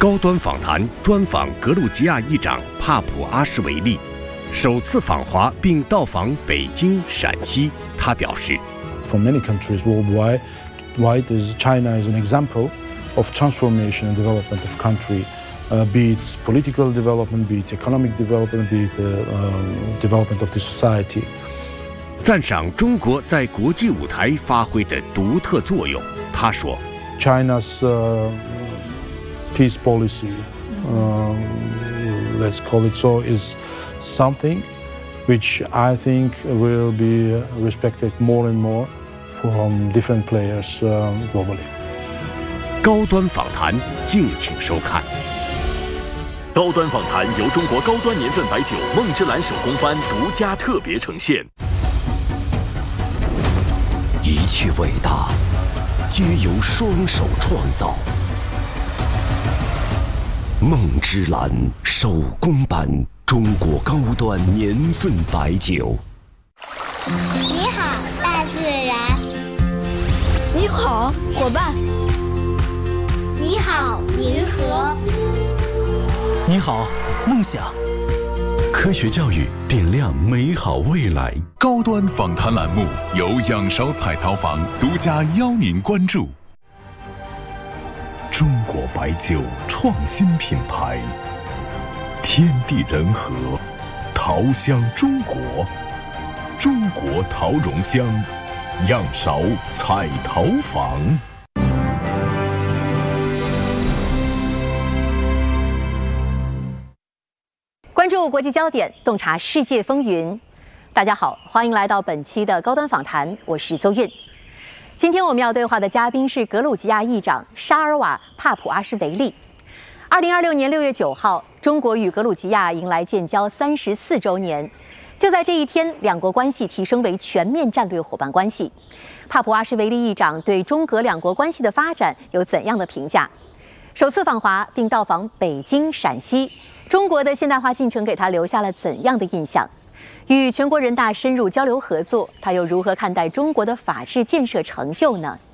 高端访谈专访格鲁吉亚议长帕普阿什维利，首次访华并到访北京、陕西。他表示 ，For many countries worldwide, China is an example of transformation and development of country, be it political development, be it economic development, be it development of the society. 赞赏中国在国际舞台发挥的独特作用。他说 ，China's peace policy, let's call it so, is something which I think will be respected more and more from different players globally. 高端访谈，敬请收看。 高端访谈由中国高端年份白酒梦之蓝手工班独家特别呈现。 一切伟大，皆由双手创造。梦之蓝手工班，中国高端年份白酒。 你好，大自然。 你好，伙伴。 你好，银河。 你好，梦想。 科学教育点亮美好未来。 高端访谈栏目由仰韶彩陶坊独家邀您关注。中国白酒创新品牌，天地人和，陶香中国，中国陶容香，仰韶彩陶坊。 关注国际焦点，洞察世界风云。大家好，欢迎来到本期的高端访谈，我是邹韵。今天我们要对话的嘉宾是格鲁吉亚议长沙尔瓦帕普阿什维利。2026年6月9号，中国与格鲁吉亚迎来建交34周年。就在这一天，两国关系提升为全面战略伙伴关系。帕普阿什维利议长对中格两国关系的发展有怎样的评价？首次访华并到访北京、陕西，中国的现代化进程给他留下了怎样的印象？与全国人大深入交流合作，他又如何看待中国的法治建设成就呢？